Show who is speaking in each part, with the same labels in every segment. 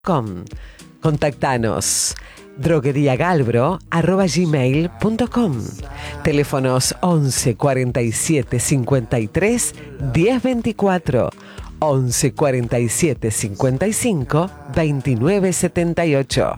Speaker 1: Contactanos drogueriagalbro@gmail.com. Teléfonos 11 47 53 10 24, 11 47 55 29 78.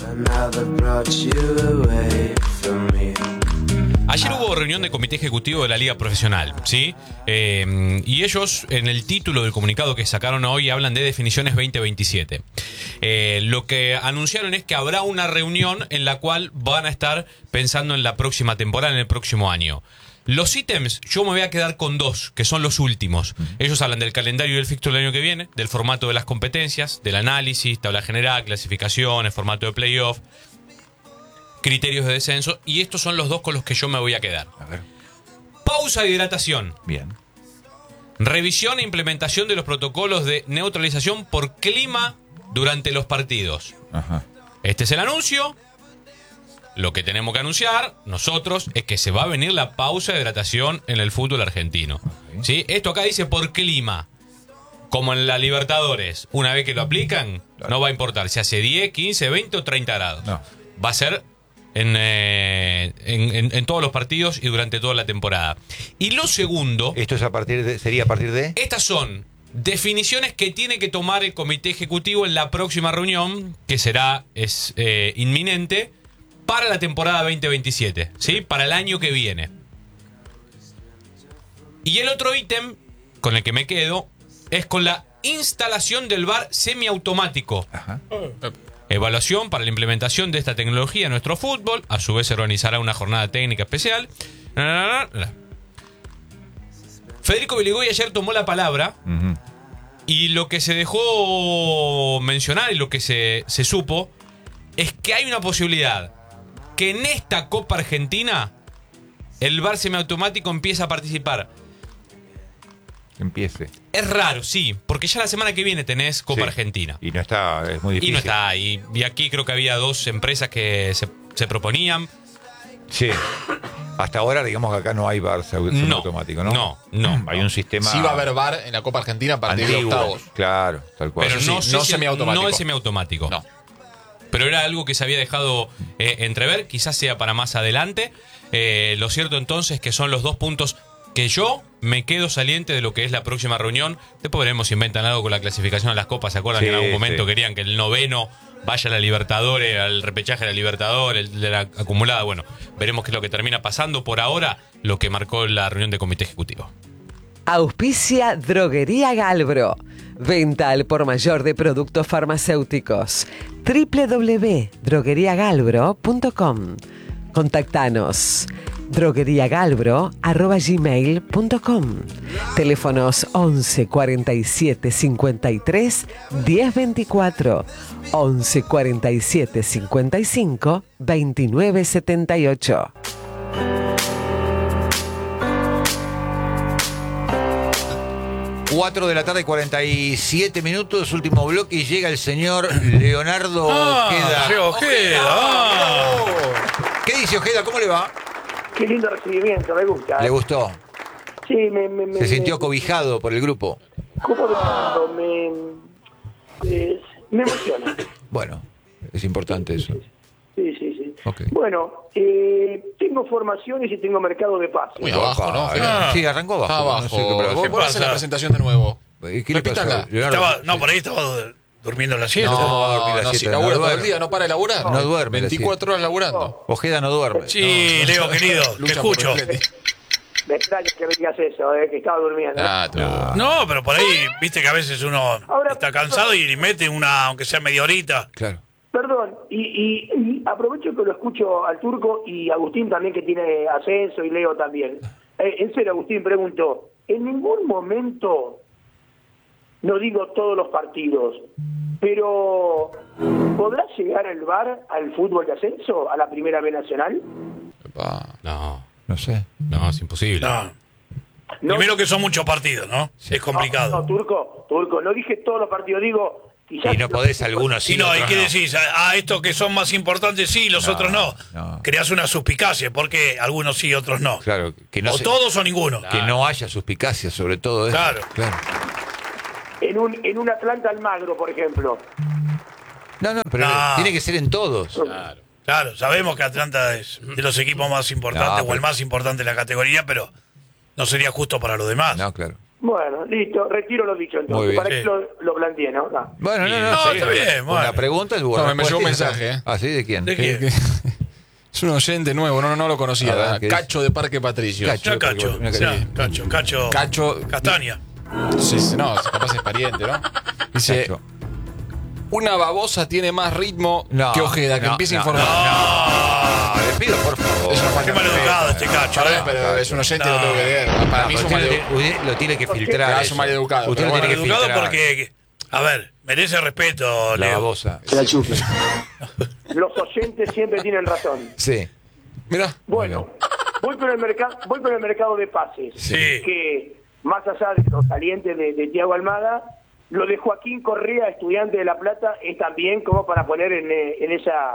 Speaker 2: Ayer hubo reunión de comité ejecutivo de la Liga Profesional, ¿sí? Y ellos, en el título del comunicado que sacaron hoy, hablan de definiciones 2027. Lo que anunciaron es que habrá una reunión en la cual van a estar pensando en la próxima temporada, en el próximo año. Los ítems, yo me voy a quedar con dos, que son los últimos. Ellos hablan del calendario del fixture del año que viene, del formato de las competencias, del análisis, tabla general, clasificaciones, formato de playoff, criterios de descenso, y estos son los dos con los que yo me voy a quedar.
Speaker 3: A ver.
Speaker 2: Pausa de hidratación.
Speaker 3: Bien.
Speaker 2: Revisión e implementación de los protocolos de neutralización por clima durante los partidos.
Speaker 3: Ajá.
Speaker 2: Este es el anuncio. Lo que tenemos que anunciar nosotros es que se va a venir la pausa de hidratación en el fútbol argentino.
Speaker 3: Okay.
Speaker 2: ¿Sí? Esto acá dice por clima. Como en la Libertadores. Una vez que lo aplican,
Speaker 3: claro,
Speaker 2: no va a importar si hace 10, 15, 20 o 30 grados.
Speaker 3: No.
Speaker 2: Va a ser en todos los partidos y durante toda la temporada. Y lo segundo,
Speaker 3: Esto es sería a partir de...
Speaker 2: estas son definiciones que tiene que tomar el comité ejecutivo en la próxima reunión, que será inminente, para la temporada 2027, ¿sí? Para el año que viene. Y el otro ítem con el que me quedo es con la instalación del VAR semiautomático.
Speaker 3: Ajá.
Speaker 2: Evaluación para la implementación de esta tecnología en nuestro fútbol. A su vez se organizará una jornada técnica especial. Federico Beligoy ayer tomó la palabra.
Speaker 3: Uh-huh.
Speaker 2: Y lo que se dejó mencionar y lo que se supo es que hay una posibilidad que en esta Copa Argentina el VAR semiautomático empiece a participar.
Speaker 3: Empiece.
Speaker 2: Es raro, sí, porque ya la semana que viene tenés Copa
Speaker 3: Sí.
Speaker 2: Argentina.
Speaker 3: Y no está, es muy difícil.
Speaker 2: Y no está, y aquí creo que había dos empresas que se proponían.
Speaker 3: Sí. Hasta ahora, digamos que acá no hay VAR automático, ¿no?
Speaker 2: No.
Speaker 3: Hay un sistema...
Speaker 4: Sí va a haber VAR en la Copa Argentina a partir de
Speaker 3: antiguo.
Speaker 4: octavos.
Speaker 3: Claro, tal cual.
Speaker 2: Pero
Speaker 4: sí,
Speaker 2: no
Speaker 4: no semiautomático.
Speaker 2: No es semiautomático.
Speaker 4: No.
Speaker 2: Pero era algo que se había dejado entrever, quizás sea para más adelante. Lo cierto entonces que son los dos puntos que yo me quedo saliente de lo que es la próxima reunión. Después veremos si inventan algo con la clasificación a las copas. ¿Se acuerdan
Speaker 3: Sí,
Speaker 2: que en algún momento
Speaker 3: sí.
Speaker 2: querían que el noveno vaya a la Libertadores, al repechaje de la Libertadores, el de la acumulada? Bueno, veremos qué es lo que termina pasando. Por ahora, lo que marcó la reunión de comité ejecutivo.
Speaker 1: Auspicia Droguería Galbro. Venta al por mayor de productos farmacéuticos. www.drogueriagalbro.com. Contactanos drogueriagalbro@gmail.com. Teléfonos 11 47 53 10 24, 11 47 55 29 78.
Speaker 3: Cuatro de la tarde, 47 minutos, último bloque, y llega el señor Leonardo Ojeda.
Speaker 5: Ojeda.
Speaker 3: ¿Qué dice Ojeda? ¿Cómo le va?
Speaker 6: Qué lindo recibimiento, me gusta.
Speaker 3: ¿Le gustó?
Speaker 6: Sí,
Speaker 3: ¿Se sintió cobijado por el grupo?
Speaker 6: ¿Cómo me emociona.
Speaker 3: Bueno, es importante eso.
Speaker 6: Sí.
Speaker 3: Okay.
Speaker 6: Bueno, tengo formaciones y tengo mercado de pases.
Speaker 4: Muy abajo, ¿no?
Speaker 3: Sí, arrancó abajo.
Speaker 4: Está abajo.
Speaker 3: No sé qué
Speaker 4: Vos
Speaker 5: pasa?
Speaker 4: haces la presentación de nuevo.
Speaker 3: ¿Qué le pasó?
Speaker 4: Repítala.
Speaker 3: Leonardo?
Speaker 5: Por ahí estaba durmiendo la siesta.
Speaker 3: ¿cómo va a dormir la
Speaker 4: si
Speaker 3: siesta?
Speaker 4: labura
Speaker 3: No
Speaker 4: todo el
Speaker 3: duerme.
Speaker 4: día, no para de laburar.
Speaker 3: No duerme la
Speaker 4: 24 horas laburando.
Speaker 3: Ojeda no duerme.
Speaker 5: Sí, Leo, querido, te
Speaker 4: Lucha por
Speaker 5: escucho.
Speaker 4: el flete.
Speaker 6: Me extraña que me digas eso, que estaba durmiendo.
Speaker 4: Ah, tú.
Speaker 5: No, pero por ahí, viste que a veces uno
Speaker 6: Ahora,
Speaker 5: está cansado y mete una, aunque sea media horita.
Speaker 3: Claro.
Speaker 6: Perdón, y aprovecho que lo escucho al Turco y Agustín también, que tiene ascenso, y Leo también. En serio, Agustín, pregunto, ¿en ningún momento, no digo todos los partidos, pero ¿podrá llegar el VAR al fútbol de ascenso, a la Primera B Nacional?
Speaker 3: No sé.
Speaker 2: No, es imposible.
Speaker 5: No.
Speaker 6: No.
Speaker 5: Primero que son muchos partidos, ¿no? Es complicado.
Speaker 6: No, Turco, no dije todos los partidos, digo... quizás
Speaker 3: Y no podés algunos sí,
Speaker 5: Sí, no, ¿y
Speaker 3: otros
Speaker 5: qué
Speaker 3: no.
Speaker 5: decís? Estos que son más importantes sí, los otros no. Creás una suspicacia, porque algunos sí, otros no.
Speaker 3: Claro, que no
Speaker 5: O
Speaker 3: se-
Speaker 5: todos o ninguno.
Speaker 3: que no haya suspicacia sobre todo eso.
Speaker 5: Claro.
Speaker 6: En un Atlanta Almagro, por ejemplo.
Speaker 3: No, pero
Speaker 5: No.
Speaker 3: tiene que ser en todos.
Speaker 5: Claro, sabemos que Atlanta es de los equipos más importantes o el más importante de la categoría, pero no sería justo para los demás.
Speaker 3: No, claro.
Speaker 6: Bueno, listo, retiro lo dicho
Speaker 3: Muy
Speaker 6: entonces.
Speaker 3: bien.
Speaker 6: Para que lo planteé, ¿no? No.
Speaker 3: Bueno,
Speaker 5: No,
Speaker 3: sí,
Speaker 5: está bien, bueno.
Speaker 3: Una pregunta es
Speaker 4: No, me llegó un mensaje,
Speaker 3: ¿Ah, sí? ¿De quién?
Speaker 5: ¿De quién?
Speaker 4: Es un oyente nuevo, no lo conocía.
Speaker 3: A ver, ¿qué
Speaker 4: Cacho de Parque Patricio.
Speaker 3: Cacho.
Speaker 5: Cacho.
Speaker 3: Cacho.
Speaker 5: Castaña.
Speaker 4: Sí, no, capaz es pariente, ¿no? Dice,
Speaker 3: Cacho.
Speaker 4: una babosa tiene más ritmo
Speaker 3: No,
Speaker 4: que Ojeda, que
Speaker 3: no,
Speaker 4: empiece a
Speaker 3: no,
Speaker 4: informar.
Speaker 3: Le pido, por favor.
Speaker 4: Es una falta
Speaker 5: Qué
Speaker 4: de
Speaker 5: maleducado
Speaker 4: respeto.
Speaker 5: este Cacho.
Speaker 4: Perdón, pero es un oyente, lo tengo que leer. Para mí es un
Speaker 3: Usted lo tiene que filtrar.
Speaker 4: Claro, es
Speaker 3: eso.
Speaker 4: un maleducado,
Speaker 3: Usted
Speaker 4: pero
Speaker 3: lo tiene que
Speaker 5: Educado
Speaker 3: filtrar.
Speaker 5: porque, a ver, merece respeto,
Speaker 3: La
Speaker 5: Leo.
Speaker 3: babosa.
Speaker 6: Los oyentes siempre tienen razón.
Speaker 3: Sí.
Speaker 4: Mirá.
Speaker 6: Bueno, voy con el mercado de pases.
Speaker 5: Sí.
Speaker 6: Que más allá de los salientes de Thiago Almada, lo de Joaquín Correa, estudiante de La Plata, es también como para poner en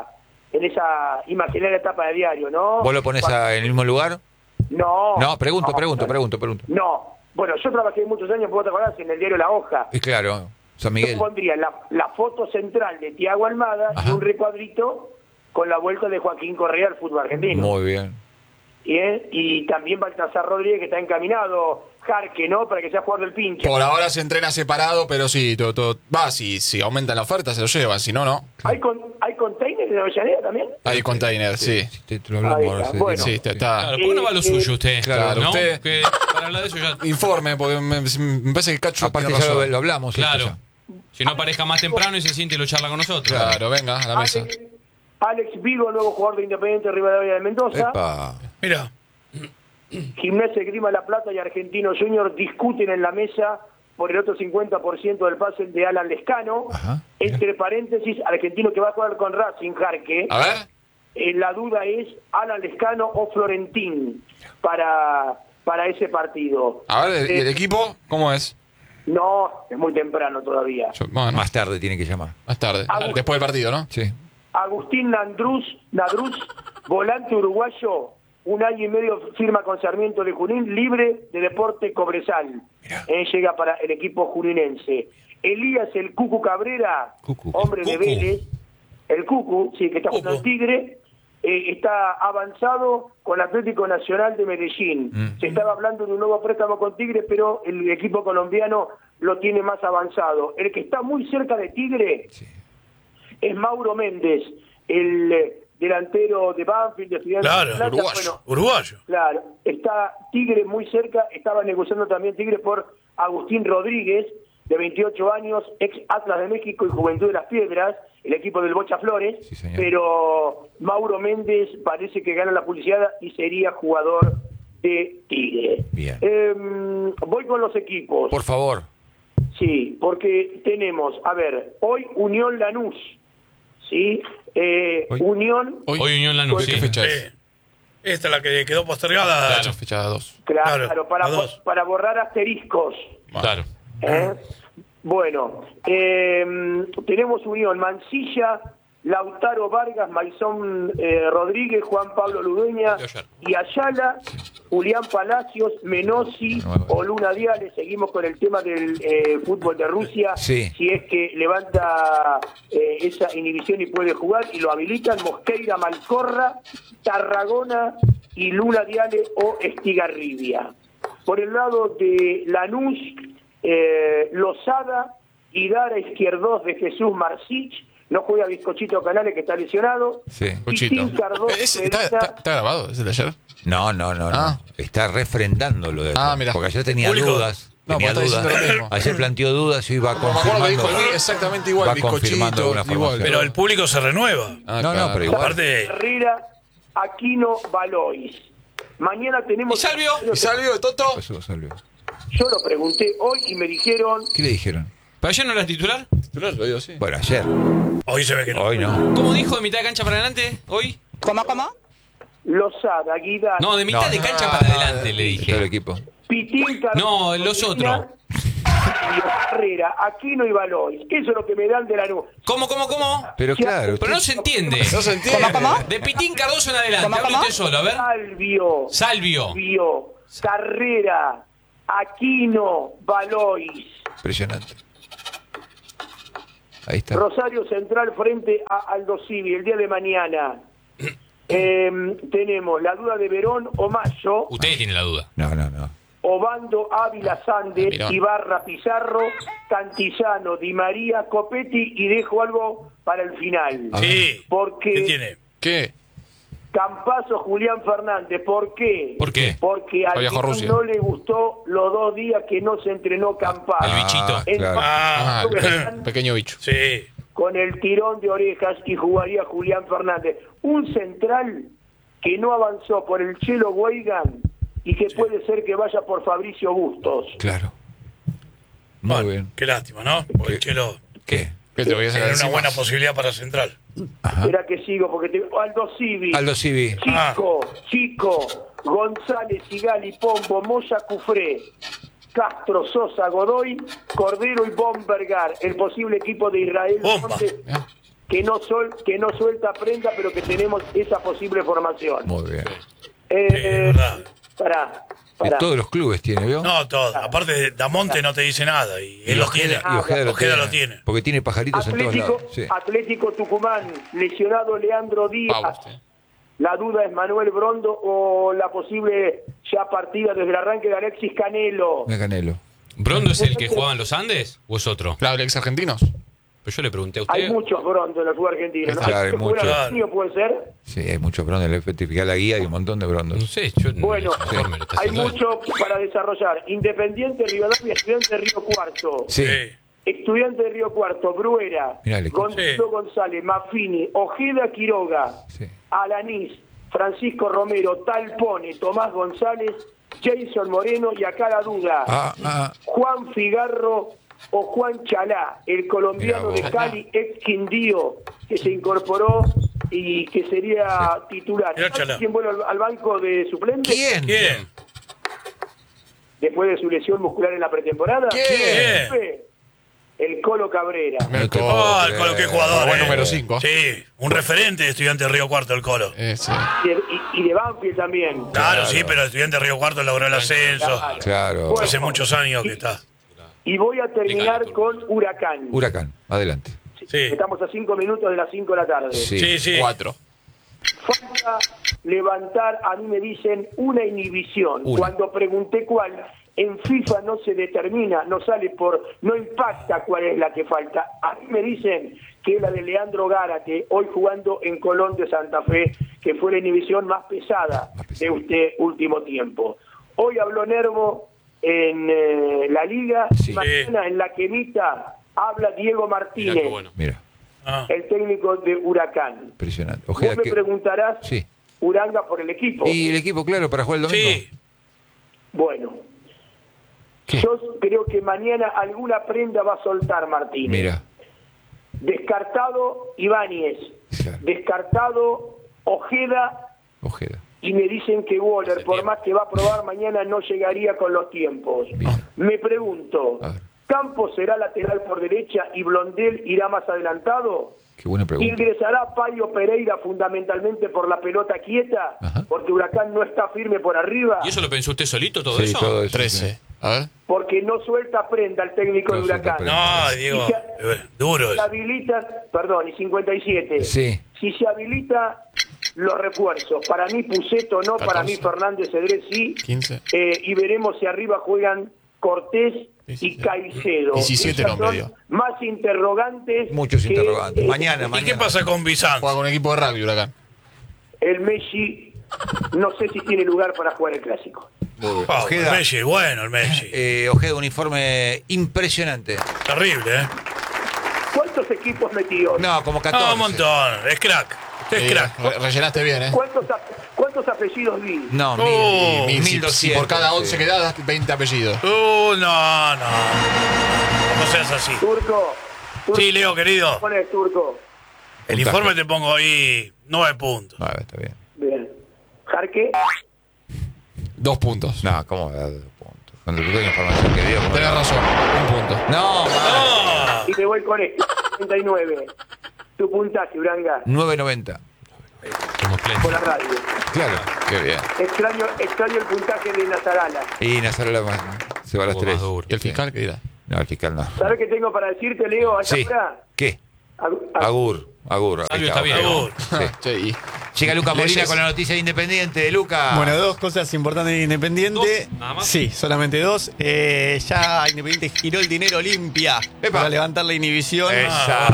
Speaker 6: esa imaginaria etapa de diario, ¿no?
Speaker 3: ¿Vos lo pones en el mismo lugar?
Speaker 6: No.
Speaker 3: No, pregunto.
Speaker 6: No. Bueno, yo trabajé muchos años, ¿vos te acordás? En el diario La Hoja.
Speaker 3: Y claro, San
Speaker 6: Yo
Speaker 3: Miguel.
Speaker 6: pondría la foto central de Thiago Almada
Speaker 3: Ajá.
Speaker 6: y un recuadrito con la vuelta de Joaquín Correa al fútbol argentino.
Speaker 3: Muy bien.
Speaker 6: Bien, y también Baltasar Rodríguez, que está encaminado, Jarque, ¿no? Para que sea jugador del pinche.
Speaker 4: Por ahora se entrena separado, pero sí, todo va, si aumentan la oferta se lo lleva, si no, no.
Speaker 6: ¿Hay container en Avellaneda también?
Speaker 4: Hay container, sí.
Speaker 3: Te lo hablamos
Speaker 6: Ahí
Speaker 3: ahora,
Speaker 6: está.
Speaker 3: sí.
Speaker 6: Bueno.
Speaker 4: Sí, está.
Speaker 2: Claro, ¿por qué no va lo suyo usted?
Speaker 4: Claro,
Speaker 2: ¿no?
Speaker 4: usted-
Speaker 2: Que para hablar de eso ya.
Speaker 4: Informe, porque me parece que Cacho
Speaker 3: Aparte
Speaker 4: tiene
Speaker 3: ya
Speaker 4: razón.
Speaker 3: lo hablamos.
Speaker 2: Claro.
Speaker 3: esto
Speaker 2: Si no aparezca más temprano y se siente y lo charla con nosotros.
Speaker 4: Claro, venga, a la mesa.
Speaker 6: Alex Vigo, nuevo jugador de Independiente Rivadavia de
Speaker 3: ya.
Speaker 6: Mendoza.
Speaker 3: Epa.
Speaker 5: Mira,
Speaker 6: Gimnasia Grima La Plata y Argentino Junior discuten en la mesa por el otro 50% del pase de Alan Lescano.
Speaker 3: Ajá.
Speaker 6: Entre paréntesis, Argentino que va a jugar con Racing, Jarque.
Speaker 4: A ver.
Speaker 6: La duda es Alan Lescano o Florentín para ese partido.
Speaker 4: A ver, ¿el equipo cómo es?
Speaker 6: No, es muy temprano todavía.
Speaker 4: Bueno,
Speaker 3: Más tarde tiene que llamar.
Speaker 4: más tarde. Después del partido, ¿no?
Speaker 3: Sí.
Speaker 6: Agustín Nadruz, volante uruguayo, 1 año y medio firma con Sarmiento de Junín, libre de Deporte Cobresal. Llega para el equipo juninense. Elías el Cucu Cabrera,
Speaker 3: Cucu.
Speaker 6: hombre de
Speaker 2: Cucu.
Speaker 6: Vélez, el Cucu, sí, que está jugando el Tigre, está avanzado con Atlético Nacional de Medellín. Se estaba hablando de un nuevo préstamo con Tigre, pero el equipo colombiano lo tiene más avanzado. El que está muy cerca de Tigre es Mauro Méndez, el delantero de Banfield, de Estudiantes
Speaker 5: claro,
Speaker 6: de La Plata.
Speaker 5: uruguayo. Uruguayo.
Speaker 6: Claro, está Tigre muy cerca, estaba negociando también Tigre por Agustín Rodríguez, de 28 años, ex Atlas de México y Juventud de las Piedras, el equipo del Bocha Flores,
Speaker 3: Sí, señor.
Speaker 6: pero Mauro Méndez parece que gana la publicidad y sería jugador de Tigre.
Speaker 3: Bien.
Speaker 6: Voy con los equipos.
Speaker 3: Por favor.
Speaker 6: Sí, porque tenemos, a ver, hoy Unión Lanús, ¿sí?
Speaker 3: Hoy.
Speaker 6: Unión,
Speaker 2: Hoy Unión Lanús,
Speaker 4: ¿Qué
Speaker 2: sí.
Speaker 4: fecha es?
Speaker 5: Esta es la que quedó postergada.
Speaker 4: Fecha, fecha 2.
Speaker 6: claro,
Speaker 5: Claro,
Speaker 6: para,
Speaker 5: los dos.
Speaker 6: para borrar asteriscos.
Speaker 2: Claro.
Speaker 6: Bueno, tenemos Unión, Mansilla, Lautaro Vargas, Maizón Rodríguez, Juan Pablo Ludueña
Speaker 2: De ayer.
Speaker 6: y Ayala, Julián Palacios, Menossi o Luna Diales. Seguimos con el tema del fútbol de Rusia.
Speaker 3: Sí.
Speaker 6: Si es que levanta esa inhibición y puede jugar y lo habilitan, Mosqueira, Malcorra, Tarragona y Luna Diales o Estigarribia. Por el lado de Lanús, Lozada y Dara Izquierdos de Jesús Marcich. No juega Bizcochito Canales, que está lesionado.
Speaker 3: Sí.
Speaker 6: Pitín Cardoso,
Speaker 4: ¿Está grabado? ¿Es el de ayer?
Speaker 3: No.
Speaker 4: Ah.
Speaker 3: Está refrendando lo de
Speaker 4: Ah, mirá.
Speaker 3: porque ayer tenía
Speaker 5: Público.
Speaker 3: dudas.
Speaker 4: No,
Speaker 3: Tenía
Speaker 4: pues está
Speaker 3: dudas.
Speaker 4: diciendo lo mismo.
Speaker 3: Ayer planteó dudas y iba
Speaker 4: Me acuerdo que dijo
Speaker 3: confirmando.
Speaker 4: exactamente igual,
Speaker 3: Va confirmando
Speaker 4: bizcochito,
Speaker 3: alguna
Speaker 4: igual.
Speaker 3: formación.
Speaker 5: Pero el público se renueva.
Speaker 4: Ah,
Speaker 3: No,
Speaker 4: claro.
Speaker 3: pero igual.
Speaker 5: Aparte,
Speaker 6: Herrera, Aquino, Valois. Mañana tenemos...
Speaker 2: ¿Y Salvio?
Speaker 4: ¿Y salió de Toto?
Speaker 3: Eso salió.
Speaker 6: Yo lo pregunté hoy y me dijeron...
Speaker 3: ¿Qué le dijeron?
Speaker 2: ¿Pero ayer no era titular?
Speaker 4: Titular, lo digo, sí.
Speaker 3: Bueno, ayer.
Speaker 5: hoy se ve que no.
Speaker 3: Hoy no.
Speaker 2: ¿Cómo dijo de mitad de cancha para adelante? ¿Hoy?
Speaker 7: ¿Cómo?
Speaker 6: Lozada, Guida,
Speaker 2: No, de mitad
Speaker 3: No.
Speaker 2: de cancha para adelante, le
Speaker 3: Todo el
Speaker 2: dije.
Speaker 3: equipo.
Speaker 6: Pitín Cardoso...
Speaker 2: No, los otros.
Speaker 6: Y Herrera, Aquino y Valois. Eso es lo que me dan de la luz.
Speaker 2: ¿Cómo?
Speaker 3: Pero claro.
Speaker 2: Pero no se entiende.
Speaker 4: No se entiende.
Speaker 2: De Pitín Cardoso en adelante. Hable usted solo, a ver.
Speaker 6: Salvio,
Speaker 2: Salvio.
Speaker 6: Carrera, Aquino, Valois.
Speaker 3: Impresionante. Ahí está.
Speaker 6: Rosario Central frente a Aldo Civi el día de mañana. Tenemos la duda de Verón o Mayo,
Speaker 2: Usted tiene la duda.
Speaker 3: No.
Speaker 6: Obando, Ávila, Sande,
Speaker 4: Mirá.
Speaker 6: Ibarra, Pizarro, Cantillano, Di María, Copetti, y dejo algo para el final.
Speaker 5: Sí.
Speaker 6: Porque
Speaker 5: ¿Qué tiene?
Speaker 4: ¿Qué?
Speaker 6: Campazo, Julián Fernández, ¿por qué?
Speaker 2: ¿Por qué?
Speaker 6: Porque
Speaker 4: Ha
Speaker 6: al
Speaker 4: viajado a
Speaker 6: León
Speaker 4: Rusia.
Speaker 6: no le gustó los 2 días que no se entrenó Campazo.
Speaker 2: El bichito.
Speaker 6: En
Speaker 3: claro.
Speaker 4: Ah,
Speaker 6: Están
Speaker 4: pequeño bicho.
Speaker 5: Sí.
Speaker 6: con el tirón de orejas y jugaría Julián Fernández. Un central que no avanzó por el Chelo Weigan y que puede ser que vaya por Fabricio Bustos.
Speaker 3: Claro. Muy
Speaker 5: Bueno,
Speaker 3: bien.
Speaker 5: qué lástima, ¿no? Porque el Chelo
Speaker 3: ¿Qué?
Speaker 4: ¿Qué te voy a sacar
Speaker 5: era una
Speaker 4: encima?
Speaker 5: buena posibilidad para Central.
Speaker 6: Espera que sigo, porque Aldo Civi,
Speaker 3: Aldo Civi.
Speaker 6: Chico, González, Sigali, Pombo, Moya, Cufré, Castro, Sosa, Godoy, Cordero y Bombergar, el posible equipo de Israel,
Speaker 5: Bomba.
Speaker 6: donde- que no suelta prenda, pero que tenemos esa posible formación.
Speaker 3: Muy bien.
Speaker 5: verdad.
Speaker 6: Pará.
Speaker 3: De todos los clubes tiene, ¿vio?
Speaker 5: No, todo. Aparte, Damonte no te dice nada y él lo tiene.
Speaker 3: Y Ojeda
Speaker 5: Ojeda lo tiene.
Speaker 3: Porque tiene pajaritos en todos lados. Sí.
Speaker 6: Atlético Tucumán, lesionado Leandro Díaz.
Speaker 4: Vamos, sí.
Speaker 6: La duda es Manuel Brondo o la posible ya partida desde el arranque de Alexis Canelo.
Speaker 3: Me Canelo.
Speaker 2: ¿Brondo es el que jugaba en los Andes o es otro?
Speaker 4: Claro, ex argentinos.
Speaker 2: Pero yo le pregunté a
Speaker 6: Hay
Speaker 2: usted.
Speaker 6: muchos Brondo en el fútbol argentino. ¿No?
Speaker 3: Claro, hay
Speaker 6: ¿Que fuera
Speaker 3: muchos.
Speaker 6: argentino puede ser?
Speaker 3: Sí, hay muchos brondos. Le certifica la guía y un montón de
Speaker 2: No
Speaker 3: brondos.
Speaker 2: sé, yo
Speaker 6: Bueno,
Speaker 2: el informe lo está
Speaker 6: hay
Speaker 2: haciendo él.
Speaker 6: mucho para desarrollar. Independiente, Rivadavia, Estudiante de Río Cuarto.
Speaker 3: Sí.
Speaker 6: Estudiante de Río Cuarto, Bruera,
Speaker 3: Mirá el equipo.
Speaker 6: Gonzalo González, Maffini, Ojeda Quiroga,
Speaker 3: Sí.
Speaker 6: Alanís, Francisco Romero, Talpone, Tomás González, Jason Moreno y acá la duda. Juan Figarro o Juan Chalá, el colombiano
Speaker 3: Mirá
Speaker 6: de
Speaker 3: vos.
Speaker 6: Cali, ex Quindío, que se incorporó y que sería titular.
Speaker 5: Mirá
Speaker 6: ¿Sabes
Speaker 5: Chalá.
Speaker 6: quién vuelve al banco de suplentes?
Speaker 5: ¿Quién?
Speaker 6: Después de su lesión muscular en la pretemporada.
Speaker 5: ¿Quién?
Speaker 6: El Colo Cabrera.
Speaker 3: No te
Speaker 5: Oh,
Speaker 3: puedo
Speaker 5: el Colo, qué
Speaker 3: creer.
Speaker 5: jugador.
Speaker 4: Buen número 5.
Speaker 5: Sí, un referente de Estudiante de Río Cuarto, el Colo.
Speaker 4: Sí.
Speaker 6: Y de Banfield también.
Speaker 5: Claro, sí, pero Estudiante de Río Cuarto logró el ascenso.
Speaker 3: Claro.
Speaker 6: Bueno.
Speaker 5: Hace muchos años que está.
Speaker 6: Y voy a terminar con Huracán.
Speaker 3: Huracán, adelante.
Speaker 5: Sí.
Speaker 6: Estamos a 5 minutos de las 5 de la tarde.
Speaker 3: Sí.
Speaker 5: Sí, sí.
Speaker 4: 4.
Speaker 6: Falta levantar, a mí me dicen, una inhibición.
Speaker 3: Una.
Speaker 6: Cuando pregunté cuál, en FIFA no se determina, no sale no impacta cuál es la que falta. A mí me dicen que es la de Leandro Gárate, hoy jugando en Colón de Santa Fe, que fue la inhibición más pesada de este último tiempo. Hoy habló Nervo en la Liga,
Speaker 3: Sí.
Speaker 6: mañana en la quemita habla Diego
Speaker 2: Mirá
Speaker 6: Martínez,
Speaker 2: qué bueno.
Speaker 3: Mira,
Speaker 5: Ah.
Speaker 6: el técnico de Huracán.
Speaker 3: impresionante.
Speaker 6: Vos
Speaker 3: Ojeda
Speaker 6: me
Speaker 3: que.
Speaker 6: preguntarás,
Speaker 3: Sí.
Speaker 6: Uranga por el equipo.
Speaker 3: Y el equipo, claro, para jugar el domingo.
Speaker 5: Sí.
Speaker 6: Bueno,
Speaker 3: ¿Qué?
Speaker 6: yo creo que mañana alguna prenda va a soltar Martínez.
Speaker 3: Mira.
Speaker 6: Descartado Ibáñez,
Speaker 3: Claro.
Speaker 6: descartado Ojeda,
Speaker 3: Ojeda.
Speaker 6: y me dicen que Waller, por más que va a probar mañana, no llegaría con los tiempos.
Speaker 3: Bien.
Speaker 6: Me pregunto,
Speaker 3: A ver.
Speaker 6: ¿Campos será lateral por derecha y Blondel irá más adelantado?
Speaker 3: Qué buena pregunta.
Speaker 6: ¿Ingresará Payo Pereira fundamentalmente por la pelota quieta?
Speaker 3: Ajá.
Speaker 6: Porque Huracán no está firme por arriba.
Speaker 2: ¿Y eso lo pensó usted solito todo
Speaker 3: Sí,
Speaker 2: eso?
Speaker 3: todo eso.
Speaker 4: 13. A ver.
Speaker 6: Porque no suelta prenda el técnico
Speaker 3: No
Speaker 6: de
Speaker 3: suelta
Speaker 6: Huracán.
Speaker 3: prenda.
Speaker 5: No, Diego,
Speaker 6: Y se-
Speaker 5: duro
Speaker 6: Se
Speaker 5: es.
Speaker 6: habilita, perdón, y 57.
Speaker 3: Sí.
Speaker 6: Si se habilita los refuerzos, para mí Puceto no, para
Speaker 4: 14.
Speaker 6: mí Fernández Cedrés sí.
Speaker 4: 15.
Speaker 6: Y veremos si arriba juegan Cortés y
Speaker 4: 17.
Speaker 6: Caicedo.
Speaker 4: 17
Speaker 6: Esas
Speaker 4: nombres,
Speaker 6: son
Speaker 4: digo.
Speaker 6: más interrogantes.
Speaker 3: Muchos
Speaker 6: que,
Speaker 3: interrogantes. Mañana,
Speaker 5: ¿Y
Speaker 3: mañana.
Speaker 5: qué pasa con Bizanz?
Speaker 4: Juega con un equipo de rugby, Huracán.
Speaker 6: El Messi no sé si tiene lugar para jugar el clásico.
Speaker 5: Ah,
Speaker 3: Ojeda.
Speaker 5: el Messi, bueno, el Messi.
Speaker 3: Ojeda, un informe impresionante.
Speaker 5: Terrible, ¿eh?
Speaker 6: ¿Cuántos equipos metió?
Speaker 3: No, como 14.
Speaker 5: No, un montón. Es crack. Usted es crack.
Speaker 4: Rellenaste bien, ¿eh?
Speaker 6: ¿Cuántos apellidos vi?
Speaker 3: No,
Speaker 5: Oh,
Speaker 3: 1200.
Speaker 4: Si por cada 11
Speaker 3: sí.
Speaker 4: que das, 20 apellidos.
Speaker 5: No. No seas así.
Speaker 6: Turco.
Speaker 5: Sí, Leo, querido.
Speaker 6: Pone el Turco.
Speaker 5: El
Speaker 3: Puntaje.
Speaker 5: informe te pongo ahí 9 puntos.
Speaker 3: No, está bien.
Speaker 6: Bien. Jarque.
Speaker 4: 2 puntos.
Speaker 3: No, ¿cómo va a dar 2 puntos? Cuando tú la información que dio. ¿cómo
Speaker 4: Tenés
Speaker 3: va a dar?
Speaker 4: razón. 1 punto.
Speaker 3: No, man.
Speaker 5: Ah,
Speaker 6: Y me voy con esto. 39. Tu puntaje, Uranga,
Speaker 3: 9.90.
Speaker 2: Como Clemente.
Speaker 6: por la radio.
Speaker 3: Claro, qué bien.
Speaker 6: Extraño el puntaje de Nazarala.
Speaker 3: Y Nazarala se va a las
Speaker 2: Un poco
Speaker 3: 3.
Speaker 2: más duro.
Speaker 4: ¿Y el fiscal qué dirá?
Speaker 3: No, el fiscal no.
Speaker 6: ¿Sabes qué tengo para decirte, Leo? A esta
Speaker 3: Sí.
Speaker 6: hora?
Speaker 3: ¿Qué?
Speaker 6: Agur.
Speaker 3: Agur. Ahí
Speaker 2: Salvio está bien.
Speaker 5: Agur.
Speaker 3: Sí.
Speaker 4: Che, y-
Speaker 3: Llega Lucas Molina
Speaker 4: Leyes.
Speaker 3: con la noticia de Independiente. Lucas.
Speaker 7: Bueno, dos cosas importantes de Independiente.
Speaker 2: ¿Dos? ¿Nada más?
Speaker 7: Sí, solamente dos. Ya Independiente giró el dinero Olimpia
Speaker 3: Epa.
Speaker 7: para levantar la inhibición.
Speaker 3: Esa.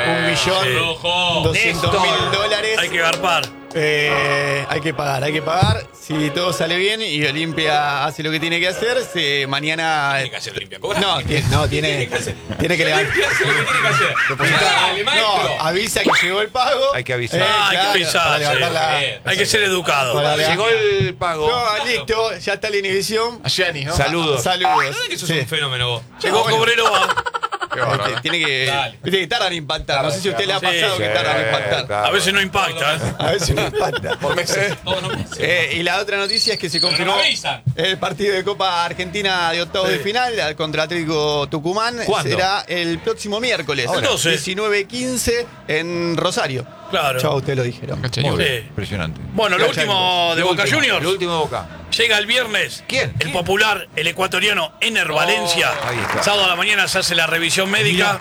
Speaker 2: Rojo.
Speaker 7: $1.200.000.
Speaker 5: Hay que garpar.
Speaker 7: Hay que pagar. Si todo sale bien y Olimpia hace lo que tiene que hacer, mañana.
Speaker 2: Tiene que hacer Olimpia. ¿Cobra?
Speaker 7: Tiene que levantar.
Speaker 2: ¿Qué hace lo que tiene que hacer? Dale, maestro.
Speaker 7: No, avisa que llegó el pago.
Speaker 3: Hay que avisar.
Speaker 5: Hay que avisar,
Speaker 7: para levantar
Speaker 5: sí.
Speaker 7: la-
Speaker 5: Hay que ser educado.
Speaker 7: Para
Speaker 3: Llegó el pago.
Speaker 7: No, listo, ya está la inhibición.
Speaker 4: A Gianni, ¿no?
Speaker 3: Saludos.
Speaker 7: Saludos.
Speaker 2: ¿Sabes que sos
Speaker 7: Sí.
Speaker 2: un fenómeno vos?
Speaker 5: Llegó Cobreloa.
Speaker 4: Qué bárbaro.
Speaker 7: Tiene que.
Speaker 2: Dale.
Speaker 7: Viste que tardan en impactar. No sé si a usted le ha
Speaker 5: Sí,
Speaker 7: pasado que tardan en impactar.
Speaker 3: claro.
Speaker 5: A veces no impacta.
Speaker 7: A veces no impacta.
Speaker 4: Por meses.
Speaker 2: Todos los meses.
Speaker 7: Y la otra noticia es que se confirmó
Speaker 2: no avisan.
Speaker 7: el partido de Copa Argentina de octavos de final contra Atlético Tucumán.
Speaker 3: ¿Cuándo?
Speaker 7: Será el próximo miércoles,
Speaker 5: Ahora.
Speaker 7: 19:15 en Rosario.
Speaker 5: Claro.
Speaker 7: Ya ustedes lo dijeron.
Speaker 3: Muy
Speaker 5: Sí.
Speaker 3: bien. Impresionante.
Speaker 5: Bueno, lo último de Boca
Speaker 3: El
Speaker 5: Juniors.
Speaker 3: último de Boca.
Speaker 5: Llega el viernes.
Speaker 3: ¿Quién?
Speaker 5: El popular, el ecuatoriano Ener Valencia.
Speaker 3: ahí está.
Speaker 5: Sábado a la mañana se hace la revisión médica.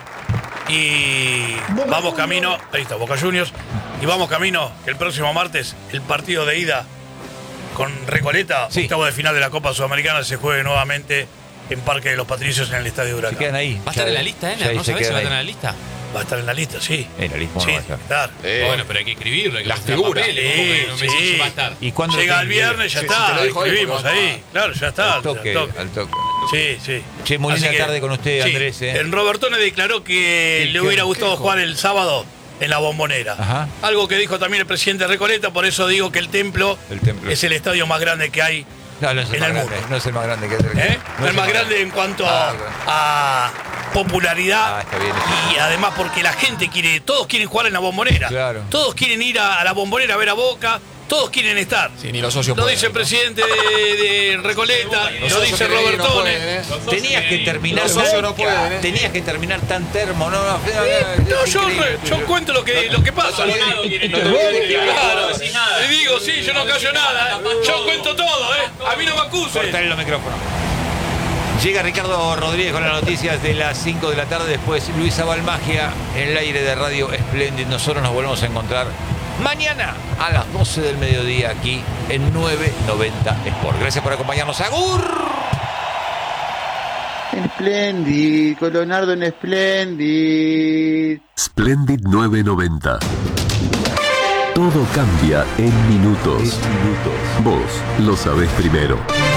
Speaker 5: Y vamos camino. Ahí está, Boca Juniors. Y vamos camino que el próximo martes el partido de ida con Recoleta,
Speaker 3: Sí.
Speaker 5: octavo de final de la Copa Sudamericana, se juegue nuevamente en Parque de los Patricios en el Estadio
Speaker 3: Se
Speaker 5: Huracán.
Speaker 3: quedan ahí.
Speaker 2: ¿Va a estar en la lista,
Speaker 3: Ya
Speaker 2: Ener?
Speaker 3: ahí
Speaker 2: ¿No
Speaker 3: se
Speaker 2: sabés si va a
Speaker 3: quedan
Speaker 2: estar en
Speaker 3: ahí.
Speaker 2: la lista?
Speaker 5: Va a estar en la lista, sí.
Speaker 3: En la lista
Speaker 5: Sí,
Speaker 3: no va a estar.
Speaker 5: estar.
Speaker 2: Bueno, pero hay que escribirlo. Hay que
Speaker 4: Las
Speaker 2: mostrar
Speaker 4: figuras.
Speaker 2: papeles, ¿cómo que no me decís que va a estar?
Speaker 3: ¿Y cuándo
Speaker 5: Llega
Speaker 3: lo
Speaker 5: el
Speaker 3: tienen que
Speaker 5: viernes, ya
Speaker 4: Sí,
Speaker 5: está.
Speaker 4: sí, te lo dijo él,
Speaker 5: Escribimos
Speaker 4: porque
Speaker 5: ahí.
Speaker 4: no-
Speaker 5: Claro, ya está.
Speaker 3: Al toque,
Speaker 5: al toque.
Speaker 3: al toque.
Speaker 5: Sí, sí.
Speaker 3: Che, muy
Speaker 5: Así
Speaker 3: linda
Speaker 5: que-
Speaker 3: tarde con usted,
Speaker 5: sí,
Speaker 3: Andrés.
Speaker 5: En Robertone declaró que le hubiera gustado jugar el sábado en la Bombonera.
Speaker 3: Ajá.
Speaker 5: Algo que dijo también el presidente Recoleta, por eso digo que el Templo es el estadio más grande que hay.
Speaker 3: No, no es el
Speaker 5: en
Speaker 3: más
Speaker 5: el
Speaker 3: grande.
Speaker 5: mundo.
Speaker 3: No es el más grande que hay.
Speaker 5: ¿Eh?
Speaker 3: No es
Speaker 5: el más grande en cuanto
Speaker 3: Ah,
Speaker 5: a popularidad.
Speaker 3: está bien.
Speaker 5: Y además porque la gente quiere, todos quieren jugar en la Bombonera.
Speaker 3: Claro.
Speaker 5: Todos quieren ir a la Bombonera a ver a Boca. Todos quieren estar.
Speaker 4: Sí, ni los socios
Speaker 5: Lo
Speaker 4: pueden,
Speaker 5: dice el
Speaker 4: ¿no?
Speaker 5: presidente de Recoleta,
Speaker 4: Los
Speaker 5: lo
Speaker 4: socios
Speaker 5: dice
Speaker 4: que no
Speaker 5: Robertone.
Speaker 4: pueden, ¿eh?
Speaker 3: Tenías que terminar.
Speaker 4: Los socios no pueden, ¿eh?
Speaker 3: Tenías que terminar tan termo. No,
Speaker 5: No, yo cuento lo que pasa. Claro. Y digo, sí, yo no callo nada. Yo cuento todo, ¿eh? A mí no me acusen.
Speaker 3: Cortale los micrófonos. Llega Ricardo Rodríguez con las noticias de las 5 de la tarde. Después Luisa Balmagia en el aire de Radio Splendid. Nosotros nos volvemos a encontrar mañana a las 12 del mediodía aquí en 990 Sport. Gracias por acompañarnos. ¡Agur!
Speaker 8: Splendid, con Leonardo en Splendid.
Speaker 9: Splendid 990. Todo cambia en minutos. Vos lo sabés primero.